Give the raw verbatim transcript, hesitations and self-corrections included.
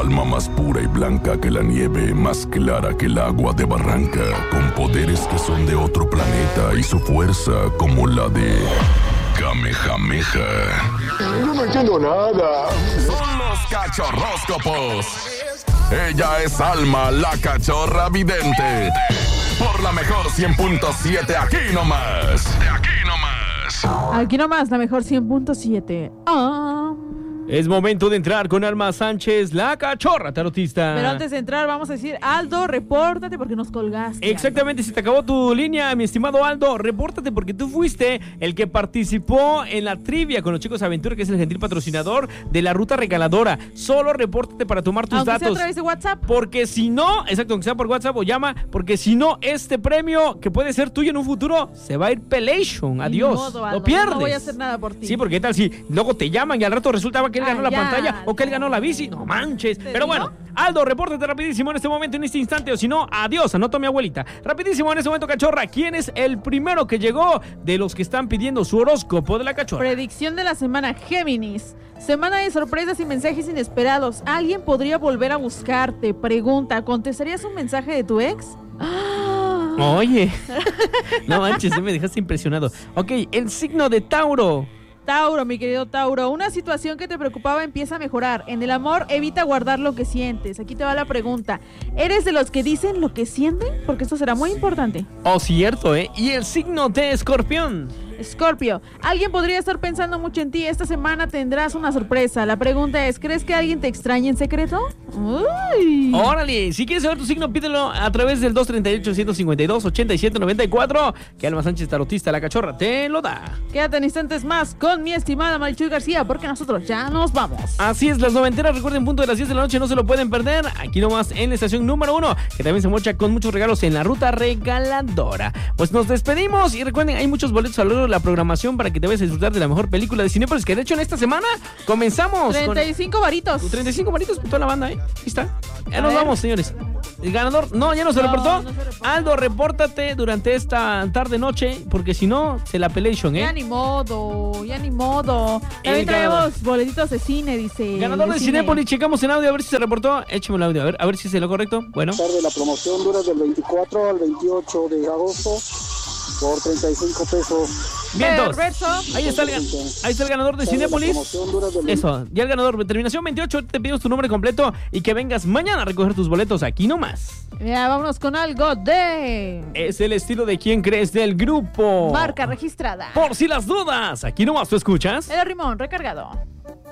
alma más pura y blanca que la nieve, más clara que el agua de Barranca, con poderes que son de otro planeta y su fuerza como la de Kamehameha. Yo no entiendo nada. Son los cachorróscopos. Ella es Alma, la cachorra vidente. Por la mejor cien punto siete, aquí nomás. De aquí nomás. Aquí nomás, la mejor cien punto siete. Ah. Es momento de entrar con Alma Sánchez, la cachorra tarotista. Pero antes de entrar, vamos a decir, Aldo, repórtate porque nos colgaste. Exactamente, Aldo. se te acabó tu línea, mi estimado Aldo. Repórtate porque tú fuiste el que participó en la trivia con los chicos Aventura, que es el gentil patrocinador de la ruta regaladora. Solo repórtate para tomar tus aunque datos. Sea a través de WhatsApp. Porque si no, exacto, aunque sea por WhatsApp o llama, porque si no, este premio que puede ser tuyo en un futuro se va a ir pelation. Adiós. Modo, Aldo, lo pierdes. No voy a hacer nada por ti. Sí, porque qué tal si luego te llaman y al rato resulta que él ganó ah, la ya, pantalla o que él ganó la bici. No manches. Pero bueno, Aldo, repórtate rapidísimo en este momento, en este instante, o si no, adiós, anoto a mi abuelita. Rapidísimo en este momento, cachorra. ¿Quién es el primero que llegó de los que están pidiendo su horóscopo de la cachorra? Predicción de la semana, Géminis. Semana de sorpresas y mensajes inesperados. Alguien podría volver a buscarte. Pregunta, ¿contestarías un mensaje de tu ex? ¡Ah! Oye, no manches, me dejaste impresionado. Ok, el signo de Tauro. Tauro, mi querido Tauro, una situación que te preocupaba empieza a mejorar. En el amor, evita guardar lo que sientes. Aquí te va la pregunta. ¿Eres de los que dicen lo que sienten? Porque esto será muy importante. Oh, cierto, ¿eh? Y el signo de Escorpión. Escorpio, alguien podría estar pensando mucho en ti. Esta semana tendrás una sorpresa. La pregunta es, ¿crees que alguien te extraña en secreto? Uy. Órale, si quieres saber tu signo, pídelo a través del dos treinta y ocho, ciento cincuenta y dos, ochenta y siete noventa y cuatro, que Alma Sánchez Tarotista, la cachorra, te lo da. Quédate en instantes más con mi estimada Marichuy García, porque nosotros ya nos vamos. Así es, las noventeras, recuerden, punto de las diez de la noche, no se lo pueden perder. Aquí nomás en la estación número uno, que también se mocha con muchos regalos en la ruta regaladora. Pues nos despedimos y recuerden, hay muchos boletos a lo largo de la programación para que te vayas a disfrutar de la mejor película de Cinépolis, que de hecho en esta semana comenzamos treinta y cinco con varitos. treinta y cinco varitos por toda la banda, ¿eh? Ahí está. Ya A nos ver. vamos, señores. El ganador, no, ya no se No, reportó. no se reportó. Aldo, repórtate durante esta tarde noche, porque si no, se la pelation, ¿eh? Ya ni modo, ya ni modo. También El traemos ganador. boletitos de cine, dice. Ganador de cine. Cinépolis, checamos el audio a ver si se reportó. Échame el audio, a ver, a ver si es lo correcto. Bueno. Tarde, la promoción dura del veinticuatro al veintiocho de agosto por treinta y cinco pesos. Vientos. Perverso. Ahí está el, gan- ahí está el ganador de Tarde, la Cinépolis. promoción dura del Eso, ya el ganador de terminación veintiocho. Te pedimos tu nombre completo y que vengas mañana a recoger tus boletos aquí nomás. Ya, vámonos con algo de Es el estilo de quien crees del grupo. marca registrada. Por si las dudas, aquí nomás tú escuchas. El rimón recargado.